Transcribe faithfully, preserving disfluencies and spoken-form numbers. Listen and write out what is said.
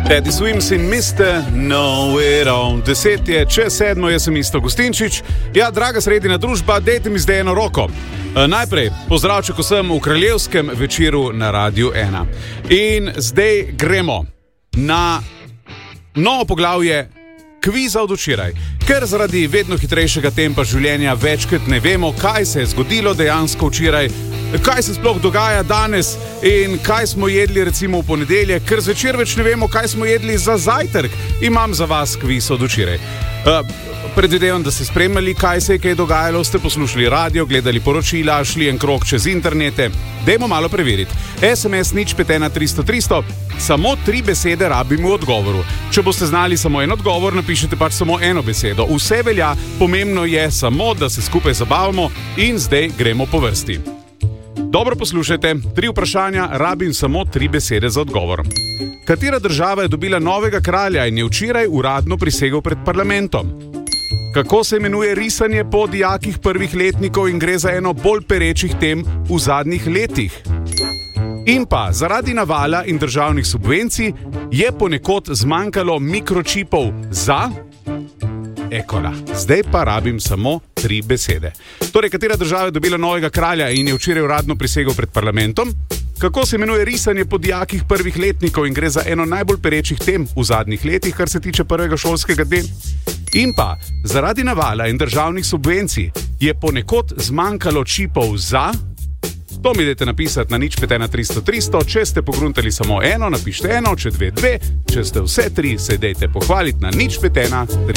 Teddy Swims in mister Nowhere On. Deset je, čez sedmo, jaz sem Isto Gustinčič. Ja, draga sredina družba, dejte mi zdaj eno roko. E, najprej, pozdrav, če ko sem v kraljevskem večeru na Radiu ena. In zdaj gremo na novo poglavje kviza od včeraj. Ker zaradi vedno hitrejšega tempa življenja večkrat ne vemo, kaj se je zgodilo dejansko včeraj, kaj se sploh dogaja danes in kaj smo jedli recimo v ponedeljek, ker zvečer več ne vemo, kaj smo jedli za zajtrk. Imam za vas kviz od včeraj. Uh, predvidevam, da ste spremljali, kaj se je kaj dogajalo, ste poslušali radio, gledali poročila, šli en krog čez internete. Dajmo malo preveriti. es em es nič pet ena tristo tristo, samo tri besede rabimo v odgovoru. Če boste znali samo en odgovor, napišite pač samo eno besedo. Vse velja, pomembno je samo, da se skupaj zabavamo in zdaj gremo po vrsti. Dobro poslušajte, tri vprašanja, rabim samo tri besede za odgovor. Katera država je dobila novega kralja in je včeraj uradno prisegel pred parlamentom? Kako se imenuje risanje po dijakih prvih letnikov in gre za eno bolj perečih tem v zadnjih letih? In pa, zaradi navala in državnih subvencij je ponekod zmanjkalo mikročipov za... Ekola. Zdaj pa rabim samo tri besede. Torej, katera država je dobila novega kralja in je včeraj uradno prisegel pred parlamentom? Kako se imenuje risanje po dijakih prvih letnikov in gre za eno najbolj perečih tem v zadnjih letih, kar se tiče prvega šolskega dne? In pa, zaradi navala in državnih subvencij je ponekod zmanjkalo čipov za... To mi dajte napisati na nič pet ena tristo tristo, če ste pogruntali samo eno, napište eno, če dve, dve, če ste vse tri, se dajte pohvaliti na nič pet ena tristo.